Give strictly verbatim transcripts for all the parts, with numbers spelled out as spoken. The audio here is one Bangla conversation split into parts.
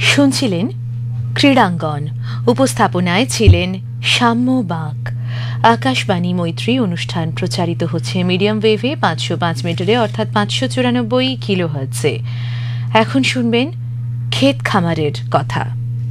শুনছিলেন ক্রীড়াঙ্গন। উপস্থাপনায় ছিলেন সাম্য বাগ। আকাশবাণী মৈত্রী অনুষ্ঠান প্রচারিত হচ্ছে মিডিয়াম ওয়েভে পাঁচশো পাঁচ মিটারে অর্থাৎ পাঁচশো চুরানব্বই কিলো হার্টজে। এখন শুনবেন ক্ষেত খামারের কথা।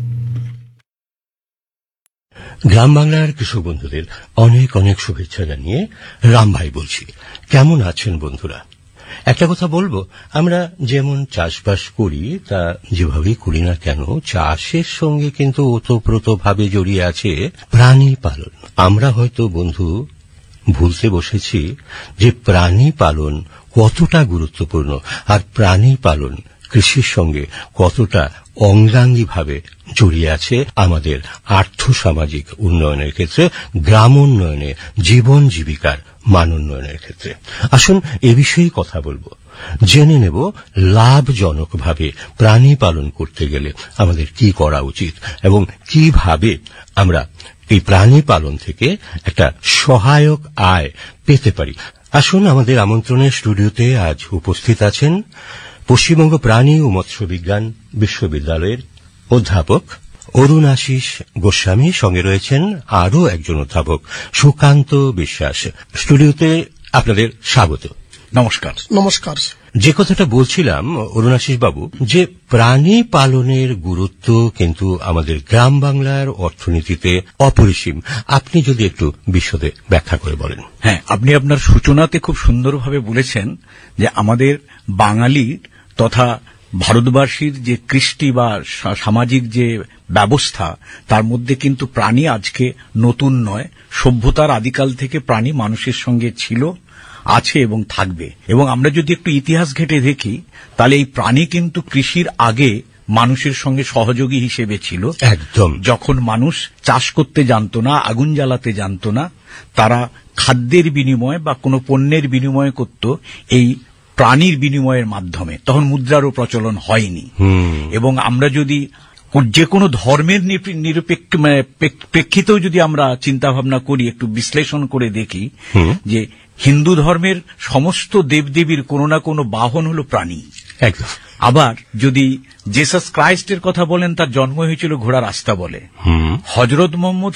গ্রাম বাংলার কৃষক বন্ধুদের অনেক অনেক শুভেচ্ছা জানিয়ে রামভাই বলছি। কেমন আছেন বন্ধুরা? একটা কথা বলবো, আমরা যেমন চাষবাস করি তা যেভাবেই করি না কেন, চাষের সঙ্গে কিন্তু ওতপ্রোতভাবে জড়িয়ে আছে প্রাণী পালন। আমরা হয়তো বন্ধু ভুলতে বসেছি যে প্রাণী পালন কতটা গুরুত্বপূর্ণ, আর প্রাণী পালন কৃষির সঙ্গে কতটা অঙ্গাঙ্গিভাবে জড়িয়ে আছে আমাদের আর্থ সামাজিক উন্নয়নের ক্ষেত্রে, গ্রাম উন্নয়নে, জীবন জীবিকার মান উন্নয়নের ক্ষেত্রে। আসুন এ বিষয়ে কথা বলবো, জেনে নেব লাভজনকভাবে প্রাণী পালন করতে গেলে আমাদের কি করা উচিত এবং কিভাবে আমরা এই প্রাণী পালন থেকে একটা সহায়ক আয় পেতে পারি। আসুন, আমাদের আমন্ত্রণের স্টুডিওতে আজ উপস্থিত আছেন পশ্চিমবঙ্গ প্রাণী ও মৎস্য বিজ্ঞান বিশ্ববিদ্যালয়ের অধ্যাপক অরুণ আশিস গোস্বামী, সঙ্গে রয়েছেন আরও একজন অধ্যাপক সুকান্ত বিশ্বাস। স্টুডিওতে আপনাদের স্বাগত। নমস্কার। নমস্কার। যে কথাটা বলছিলাম অরুণ আশিস বাবু, যে প্রাণী পালনের গুরুত্ব কিন্তু আমাদের গ্রাম বাংলার অর্থনীতিতে অপরিসীম। আপনি যদি একটু বিশদে ব্যাখ্যা করে বলেন। হ্যাঁ, আপনি আপনার সূচনাতে খুব সুন্দরভাবে বলেছেন যে আমাদের বাঙালির তথা ভারতবাসীর যে কৃষ্টি বা সামাজিক যে ব্যবস্থা, তার মধ্যে কিন্তু প্রাণী আজকে নতুন নয়। সভ্যতার আদিকাল থেকে প্রাণী মানুষের সঙ্গে ছিল, আছে এবং থাকবে। এবং আমরা যদি একটু ইতিহাস ঘেঁটে দেখি, তাহলে এই প্রাণী কিন্তু কৃষির আগে মানুষের সঙ্গে সহযোগী হিসেবে ছিল। একদম। যখন মানুষ চাষ করতে জানত না, আগুন জ্বালাতে জানত না, তারা খাদ্যের বিনিময় বা কোনো পণ্যের বিনিময় করত এই প্রাণীর বিনিময়ের মাধ্যমে। তখন মুদ্রারও প্রচলন হয়নি। এবং আমরা যদি যে কোনো ধর্মের নিরপেক্ষ প্রেক্ষিতেও যদি আমরা চিন্তা ভাবনা করি, একটু বিশ্লেষণ করে দেখি, যে হিন্দু ধর্মের সমস্ত দেবদেবীর কোনো না কোনো বাহন হলো প্রাণী। আবার যদি জেসাস ক্রাইস্টের কথা বলেন, তার জন্ম হয়েছিল ঘোড়ার আস্তাবলে। হযরত মুহাম্মদ